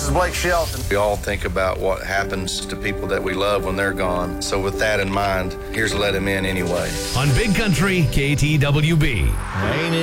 is Blake Shelton. We all think about what happens to people that we love when they're gone. So with that in mind, here's Let Him In Anyway. On Big Country, KTWB. Ain't it